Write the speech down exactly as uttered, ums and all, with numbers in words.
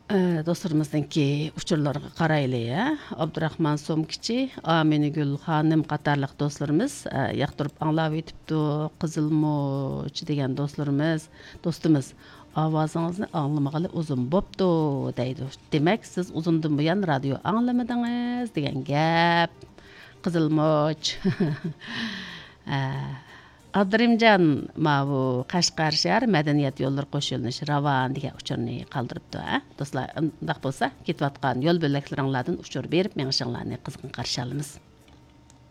Ee, dostlarımızdaki uçurlarga qaraylı ya. Abdurrahman Somkiçi, Aminigül Hanım qatarlıq dostlarımız e, yaqtırıp anlap etipdi. Qızılmoç degan dostlarımız, dostumuz avazınızı anlamagalı uzun boptu deydi. Demek siz uzundan buyan radyo anlamadınız degan gap. Qızılmoç. Adrimcan ma bu Qashqar shahar madaniyat yo'llari qo'shilinishi Ravan degan uchurni qoldiribdi. Do'stlar, undaq bo'lsa, ketayotgan yo'l bo'laklaringlardan uchur berib, mengishinglarni qizg'in qarshi olamiz.